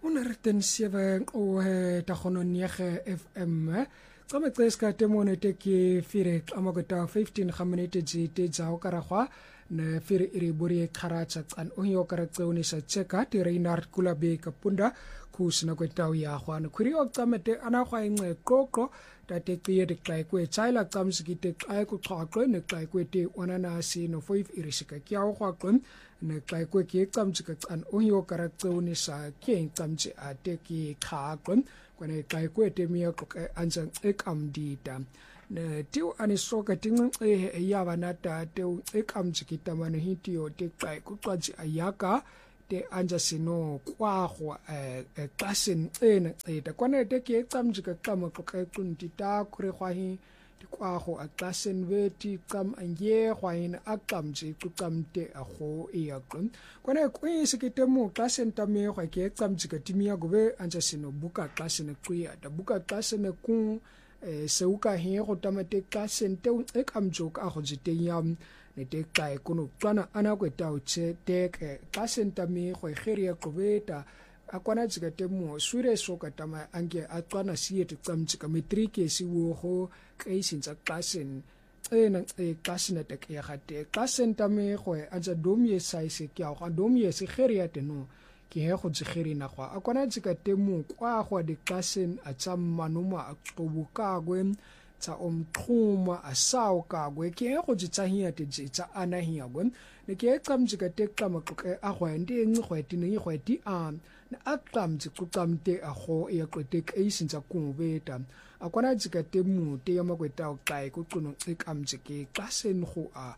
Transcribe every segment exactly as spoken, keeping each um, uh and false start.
honderd sewe o tagononege F M. Tsama tseska temone te ke fire amagota fifteen gaminute ji te ja o karagwa ne fire iri bori kharacha tsan o yo karatseone sa cheka te Reinhard Kulabe kapunda ku sina kwetau ya gwana khuri o tsamete ana gwa ince qoqo tate qiye de xai kwe chaila tsamsiki te xai ku xaqo ne xai kwe te onana si no five iri sika kya o gwa ne xai kwe ke tsamtsika tsan o yo karatseone sa ke tsamtsi ate ki khaqo kwane xai kwe te mia ko anjang ekamdita ne tiu anisoka tinga e yaba nata te ekamjikita mano hitio te xai ku xwaji ayaka te anja sino kwago eh klasen ena eta kwane te ke tsamjika kama ko ka kuntita kure khwahi ti kwago a klasen veti kam anje khwaina akamji ku tsamte a go iya kun kwane kwisi ke temo klasen tame khwa ke tsamjika timia gobe anja sino buka klasen kuya da buka klasen ku eh seuka he go tamate klasen te ekamjoka a go jite yam ne te kai kuno tswana ana kweta uche te klasen tame go geria kobeta akwana tsika temo sure soka tama ange atswana siete tsamtsika metrike siwo go kaisinza klasen ena e klasen te ke gate klasen tame go aja domie size ke ga domie se geria te no ke he go tsigeri na gwa akwana tsika temo kwa go de klasen a tsammanoma a qobuka gwen tsa omqhuma asaw ka gwe ke go tsahia te tsa anahia gwen ne ke tsamjika te qama qoke a gwa ndi enci gweti ne gweti a na aqamji quqamte a go e qote ke isinza kubeta akwana tsika te mu te ya makweta o kai ku quno ekamjike klasen go a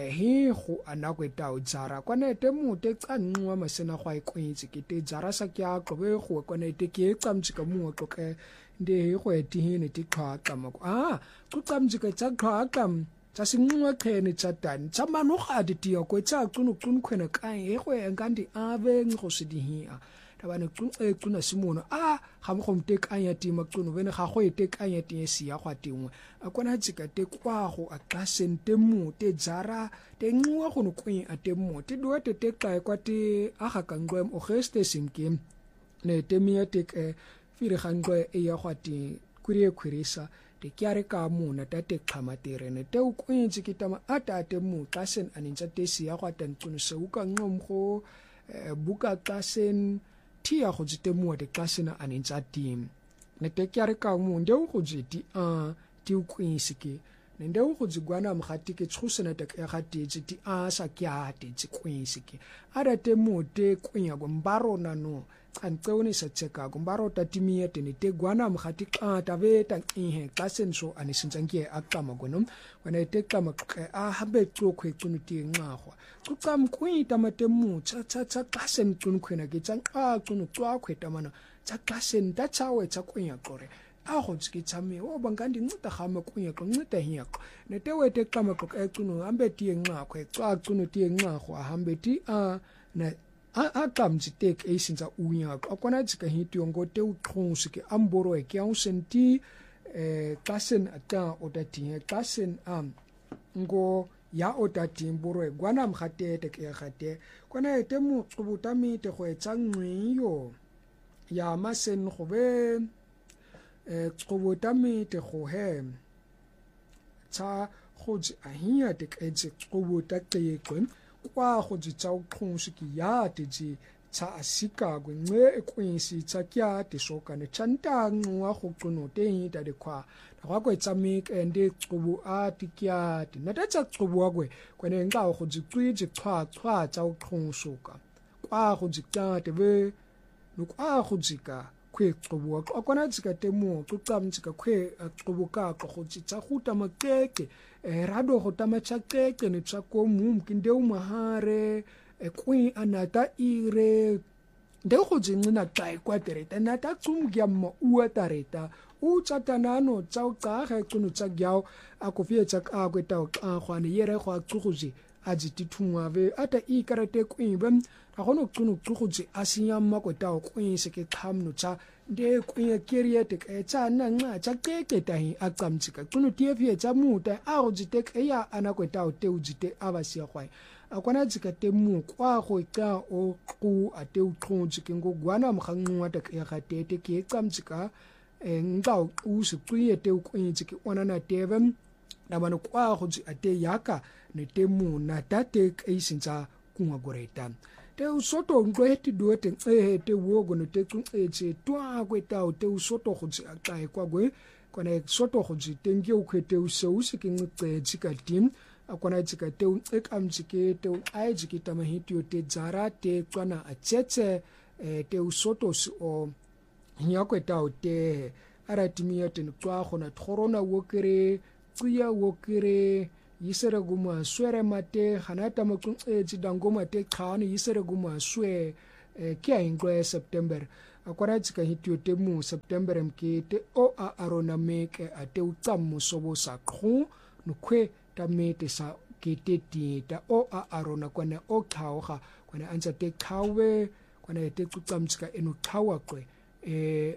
he go anakweta o tsara kwana te mu te tsanwa masena gwa ikwetsi ke te tsara sa kya qobe go kwana te ke tsamjika mu qoke nde gweti hine ti qhaqa mako ah quqamjika tsa qhaqa tsa sinqwa khene tsa tani tsa mano gadi ti ya ko tsa qunu qunu khwena kai he go engandi ave ngo sidihia tabane qunu e quna simono ah ga mo gomte kanya ti maqunu bene ga go ite kanya ti esi ya gwa tingwe akona tsika te kwago a klasente mu te jara te nqwa go no kwi a te mu te do te te kai kwa te aga kangwem o geste simkim ne te mia te ke fire gangwe e ya gwati kurie khwirisa te kyare ka muna ta te qhamatere ne te ukwentsi kitama ata te mu klasen aninja te si ya gwata ntunu se uka ngomgo buka klasen ti ya go jite mu te klasen aninja team ne te kyare ka mu nde go jiti a ti ukwentsi ke ne nde go jigwana mgati ke tshusena te ya gati jiti a sa kya te tsikwensi ke ara te mu te kwenya go mbarona no antseone sa tseka go mbaro tatimie te ne te gwana mgati ka tabeta ihe klasen so anisintsanke aqama gonom wana te qama a habe tsokhwe tsunuti nqagwa tsuqam kwita matemu tsa tsa tsa klasen tsunkhwena ke tsa a tsunu tsokhwe tamana tsa klasen ta tsawe tsa kwenya qore a go tski tsame o bangandi ncita gama kwenya ko ncita hiya ne te wete qama ko ka tsunu ambe ti nqagwa tsa tsunu ti nqagwa hambe ti a na a kamji tek e sinza unya akona tsika hiti ngo te uqhonsi ke amboro e ke ausenti eh klasen ata odati klasen am ngo ya odati mboro e gwana mgate te ke gate kona ete mu tsubuta mi te go etsangwe yo ya masen go be eh tsubuta mi te go he tsa go tsi ahia te ke tsubuta te qen kwa go tsa uqhonsi ki ya te ji tsa asika go nce ekwinsi tsa kya te soka ne chanta ngwa go qono te ta de kwa ga go tsa mi ende tsubu a ti kya te na ta tsa tsubu wa gwe kwene nga go ji tswi ji twa twa tsa uqhonsoka kwa go ji ta te be no kwa go ji ka kwe tsubu wa akona tsika te mo tsuqam tsika kwe tsubu ka go ji tsa go ta makeke rado go tama tshaqeqe ne tsako mum kinde umahare ekwi anata ire de go jinna kai kwatereta nata tsumgya ma uatareta u tsatanano tsao qaga tsunu tsagyao akofie tsaka kweta ka khwane yere go tsuguji aji tithungwa be ata I karate kwimbe ga gono tsunu tsuguji asinya makweta go se ke khamno tsa nde kwiye keriete ke tsa na nqa tsa keke tahi aqamtsika tsunu tiefie tsa muta a go jite ke ya ana kweta o te ujite abasiya khwai akwana tsika temu kwa go tsa o qu ate u qhunji ke ngogwana mkhanqwa ta ke ga tete ke tsamtsika ngqaw u siqwiye te u kwinji ke onana tebe nabano kwa go tsi ate yaka ne temu na tate kaisinza kunga goreta te usoto ngweti duete eh te wogo no te tsunetse twa kweta o te usoto go tsi aqai kwa gwe kona soto go tsi tenge o khete o se o se ke ngce tsika tim akwana tsika te o ekamtsike te o aitsike tamahiti o te dzara te tswana a tsetse te usoto se o nya kweta o te aratimia te ntwa gona tkhorona wo kere tsiya wo kere yisere guma swere mate hanata makun e dangoma te khane yisere guma swe ke a ingwe September akwara tsika hitio te mu September mke te o a arona meke a te utsammo sobo sa khon no kwe ta mete sa ke te ti ta o a arona kwana o khauga kwana antsa te khawe kwana te tsamtsika eno khawa kwe e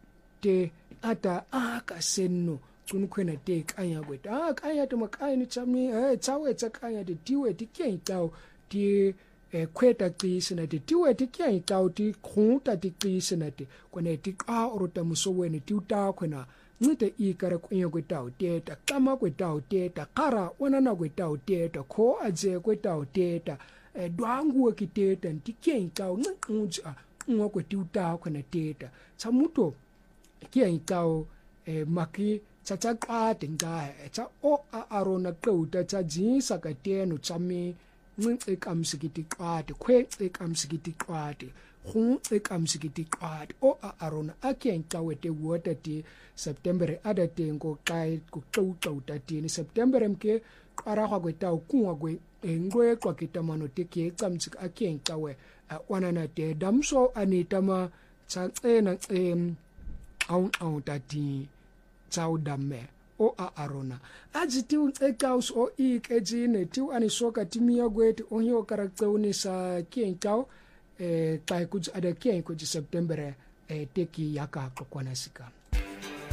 te ata aka senno tsunkhwena te kanya kweta ah kanya te makaya ni chami eh chawe tsa kanya te tiwe ti kyen tao ti khweta qisena te tiwe ti kyen tao ti khunta ti qisena te kone ti ka orota musowene ti uta khwena ngite ikara kwenya kweta teta kama kweta teta qara onana kweta teta kho aje kweta teta dwangu ke teta ti kyen tao nqunja ngwa kweti uta khwena teta samuto kyen tao maki tsa tsa qate nga tsa o a arona qeuta tsa jinsa ka teno tsame ncince kamsikiti qate khwece kamsikiti qate khunce kamsikiti qate o a arona akenta wete water ti September ada tengo kai ku qeuta tini September mke qara gwa kweta kunwa kwe engwe kwa kitamano teke kamsik akenta we wanana te damso anitama tsa tsena em au au tati tsau damme o a arona ajiti unqekaus o ikejine tiu anisoka timia gweti onyo karakteuni sa kienkau eh tai kuj ada kien kuj September eh teki yaka kokwana sika